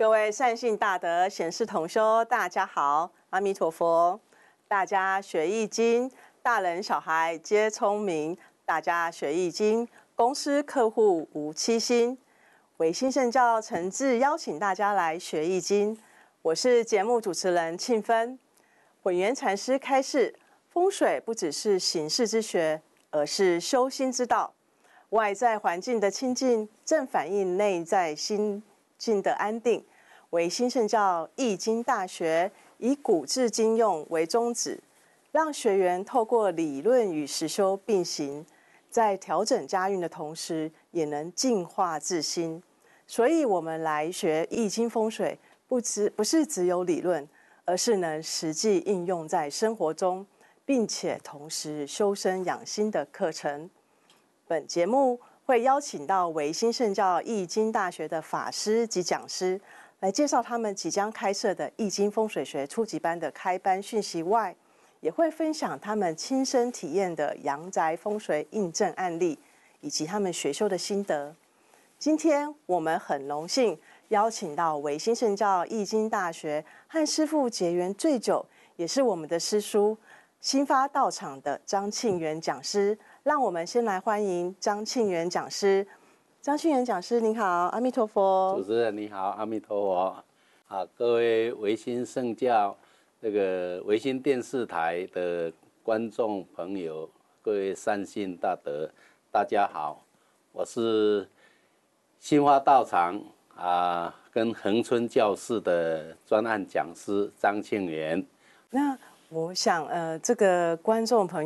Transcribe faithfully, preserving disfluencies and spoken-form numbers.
各位善信大德、显示同修，大家好，阿弥陀佛！大家学易经，大人小孩皆聪明。大家学易经，公司客户无欺心。唯心圣教诚挚邀请大家来学易经。我是节目主持人庆芬。本源禅师开示，风水不只是形式之学，而是修心之道。外在环境的清净，正反映内在心境的安定。唯心圣教易经大学以古至今用为宗旨，让学员透过理论与实修并行，在调整家运的同时，也能净化自心。所以，我们来学易经风水，不只不是只有理论，而是能实际应用在生活中，并且同时修身养心的课程。本节目会邀请到唯心圣教易经大学的法师及讲师，来介绍他们即将开设的易经风水学初级班的开班讯息外，也会分享他们亲身体验的阳宅风水印证案例，以及他们学修的心得。今天我们很荣幸邀请到唯心圣教易经大学和师父结缘最久，也是我们的师叔新发道场的张庆元讲师。让我们先来欢迎张庆元讲师。张庆元讲师您好，阿弥陀佛。 主持人你好，阿弥陀佛。啊，各位唯心圣教这个唯心电视台的观众朋友，各位善信大德，大家好，我是新花道场啊跟恒春教室的专案讲师张庆元。 那我想，呃，这个观众朋